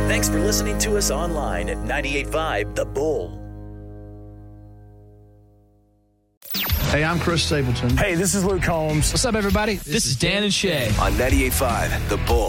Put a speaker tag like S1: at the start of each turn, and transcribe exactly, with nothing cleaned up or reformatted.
S1: Thanks for listening to us online at ninety-eight point five The Bull.
S2: Hey, I'm Chris Stapleton.
S3: Hey, this is Luke Combs.
S4: What's up, everybody? This, this is Dan and Shay.
S1: On ninety-eight point five The Bull.